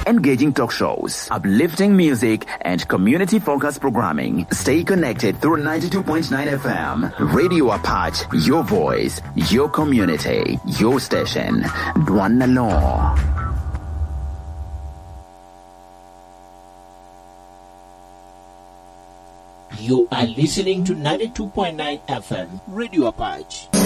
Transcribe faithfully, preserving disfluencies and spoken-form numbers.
engaging talk shows, uplifting music, and community-focused programming. Stay connected through ninety-two point nine F M. Radio Apache, your voice, your community, your station. Dwana Law. You are listening to ninety-two point nine F M, Radio Apache.